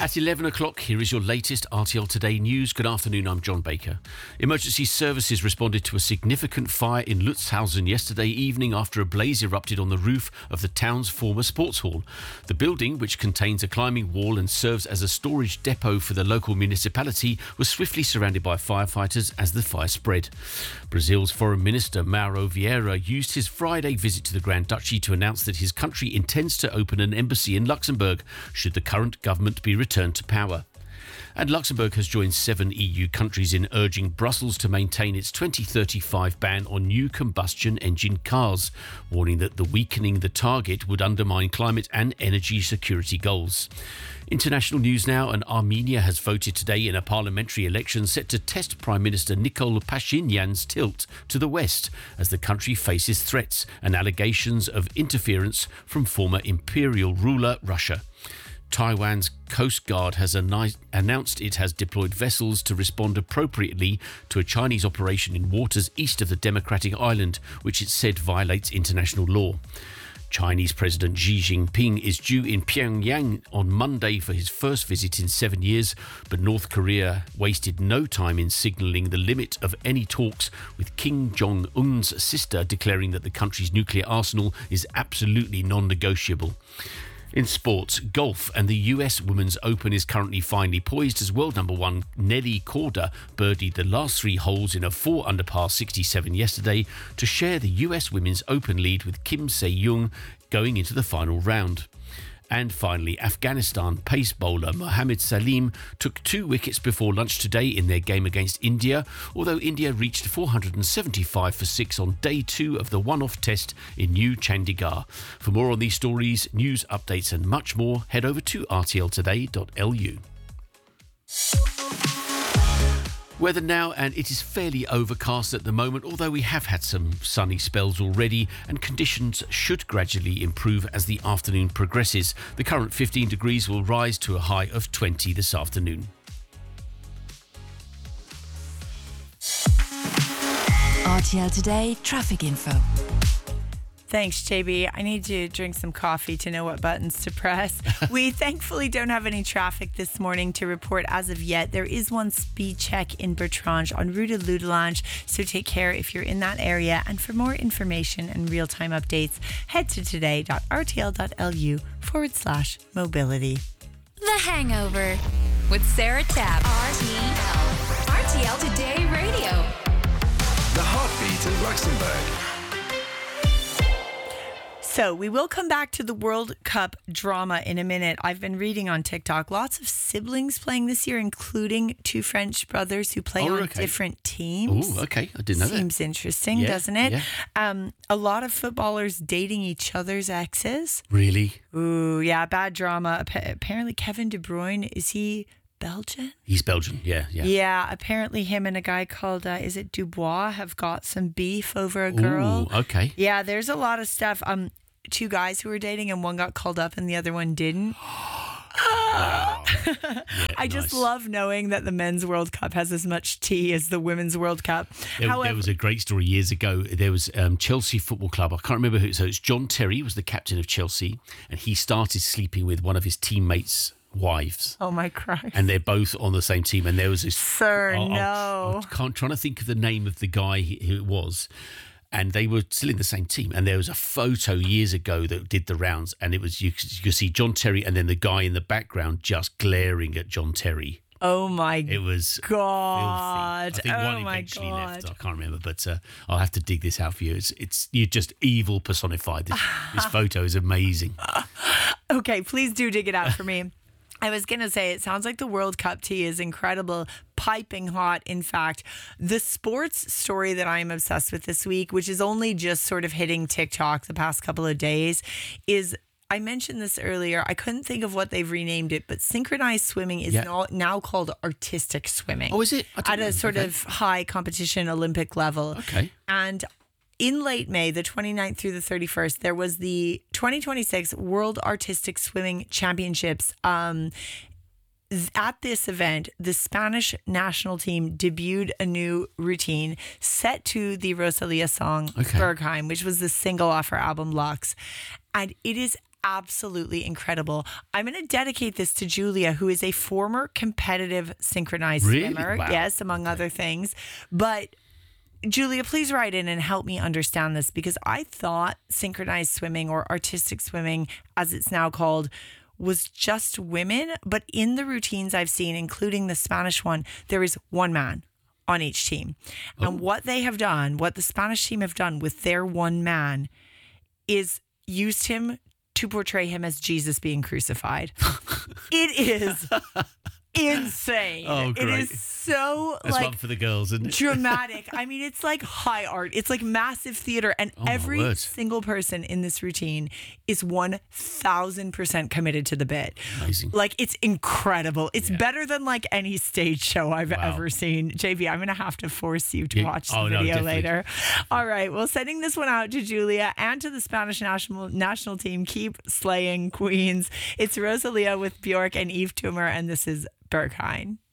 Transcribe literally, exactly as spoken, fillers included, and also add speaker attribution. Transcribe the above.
Speaker 1: At eleven o'clock, here is your latest R T L Today news. Good afternoon, I'm John Baker. Emergency services responded to a significant fire in Lutzhausen yesterday evening after a blaze erupted on the roof of the town's former sports hall. The building, which contains a climbing wall and serves as a storage depot for the local municipality, was swiftly surrounded by firefighters as the fire spread. Brazil's Foreign Minister Mauro Vieira used his Friday visit to the Grand Duchy to announce that his country intends to open an embassy in Luxembourg should the current government be returned to power. And Luxembourg has joined seven E U countries in urging Brussels to maintain its twenty thirty-five ban on new combustion engine cars, warning that the weakening the target would undermine climate and energy security goals. International news now, and Armenia has voted today in a parliamentary election set to test Prime Minister Nikol Pashinyan's tilt to the West as the country faces threats and allegations of interference from former imperial ruler Russia. Taiwan's Coast Guard has announced it has deployed vessels to respond appropriately to a Chinese operation in waters east of the democratic island, which it said violates international law. Chinese President Xi Jinping is due in Pyongyang on Monday for his first visit in seven years, but North Korea wasted no time in signalling the limit of any talks, with Kim Jong-un's sister declaring that the country's nuclear arsenal is absolutely non-negotiable. In sports, golf and the U S Women's Open is currently finely poised as world number one Nelly Korda birdied the last three holes in a four under par sixty-seven yesterday to share the U S Women's Open lead with Kim Se-young going into the final round. And finally, Afghanistan pace bowler Mohammad Salim took two wickets before lunch today in their game against India, although India reached four hundred seventy-five for six on day two of the one-off test in New Chandigarh. For more on these stories, news updates and much more, head over to r t l today dot l u. Weather now, and it is fairly overcast at the moment, although we have had some sunny spells already, and conditions should gradually improve as the afternoon progresses. The current fifteen degrees will rise to a high of twenty this afternoon.
Speaker 2: R T L Today traffic info.
Speaker 3: Thanks, J B. I need to drink some coffee to know what buttons to press. We thankfully don't have any traffic this morning to report as of yet. There is one speed check in Bertrange en route to Ludelange, so take care if you're in that area. And for more information and real-time updates, head to today.rtl.lu forward slash mobility.
Speaker 2: The Hangover with Sarah Tapp.
Speaker 4: R T L. R T L Today Radio.
Speaker 5: The heartbeat of Luxembourg.
Speaker 3: So we will come back to the World Cup drama in a minute. I've been reading on TikTok lots of siblings playing this year, including two French brothers who play
Speaker 1: Oh,
Speaker 3: on
Speaker 1: okay.
Speaker 3: different teams.
Speaker 1: Oh, okay. I didn't know that.
Speaker 3: Seems interesting,
Speaker 1: Yeah,
Speaker 3: doesn't it?
Speaker 1: yeah.
Speaker 3: Um, a lot of footballers dating each other's exes.
Speaker 1: Really?
Speaker 3: Ooh, yeah, bad drama. Appa- Apparently, Kevin De Bruyne, is he Belgian?
Speaker 1: He's Belgian, yeah, yeah.
Speaker 3: Yeah, apparently him and a guy called, uh, is it Dubois, have got some beef over a girl.
Speaker 1: Ooh, okay.
Speaker 3: Yeah, there's a lot of stuff. Um, two guys who were dating, and one got called up and the other one didn't.
Speaker 1: Wow. Yeah,
Speaker 3: I just
Speaker 1: nice.
Speaker 3: love knowing that the Men's World Cup has as much tea as the Women's World Cup.
Speaker 1: There,
Speaker 3: However,
Speaker 1: there was a great story years ago. There was um, Chelsea Football Club. I can't remember who. So it's John Terry was the captain of Chelsea, and he started sleeping with one of his teammates' wives.
Speaker 3: oh my Christ.
Speaker 1: And they're both on the same team. And there was this.
Speaker 3: Sir,
Speaker 1: I- I-
Speaker 3: no.
Speaker 1: I can't trying to think of the name of the guy who it was. And they were still in the same team. And there was a photo years ago that did the rounds. And it was, you could, you could see John Terry and then the guy in the background just glaring at John Terry.
Speaker 3: Oh my
Speaker 1: It was
Speaker 3: God.
Speaker 1: filthy. I think
Speaker 3: oh
Speaker 1: one
Speaker 3: my
Speaker 1: eventually
Speaker 3: God.
Speaker 1: left. I can't remember, but uh, I'll have to dig this out for you. It's, it's you're just evil personified. This, this photo is amazing.
Speaker 3: Okay, please do dig it out for me. I was going to say, it sounds like the World Cup tea is incredible, piping hot, in fact. The sports story that I'm obsessed with this week, which is only just sort of hitting TikTok the past couple of days, is, I mentioned this earlier, I couldn't think of what they've renamed it, but synchronized swimming is
Speaker 1: Yeah.
Speaker 3: now, now called artistic swimming.
Speaker 1: Oh, is it? I didn't
Speaker 3: At a
Speaker 1: know.
Speaker 3: sort
Speaker 1: Okay.
Speaker 3: of high competition Olympic level.
Speaker 1: Okay.
Speaker 3: And in late May, the twenty-ninth through the thirty-first, there was the twenty twenty-six World Artistic Swimming Championships. Um, th- at this event, the Spanish national team debuted a new routine set to the Rosalia song
Speaker 1: Okay.
Speaker 3: Bergheim, which was the single off her album Lux. And it is absolutely incredible. I'm going to dedicate this to Julia, who is a former competitive synchronized
Speaker 1: Really?
Speaker 3: swimmer.
Speaker 1: Wow.
Speaker 3: Yes, among other things. But Julia, please write in and help me understand this, because I thought synchronized swimming, or artistic swimming as it's now called, was just women. But in the routines I've seen, including the Spanish one, there is one man on each team.
Speaker 1: Oh.
Speaker 3: And what they have done, what the Spanish team have done with their one man, is used him to portray him as Jesus being crucified. It is insane.
Speaker 1: Oh,
Speaker 3: It
Speaker 1: great.
Speaker 3: is so
Speaker 1: That's
Speaker 3: like
Speaker 1: one for the girls, isn't it?
Speaker 3: dramatic. I mean, it's like high art. It's like massive theater. And
Speaker 1: Oh, my
Speaker 3: every
Speaker 1: word.
Speaker 3: single person in this routine is one thousand percent committed to the bit.
Speaker 1: Amazing.
Speaker 3: Like, it's incredible. It's better than like any stage show I've
Speaker 1: Wow.
Speaker 3: ever seen. J B, I'm going to have to force you to
Speaker 1: Yeah.
Speaker 3: watch the
Speaker 1: Oh, no,
Speaker 3: video
Speaker 1: definitely.
Speaker 3: later. All right. Well, sending this one out to Julia and to the Spanish national national team. Keep slaying, Queens. It's Rosalia with Bjork and Eve Toomer, and this is Berghain.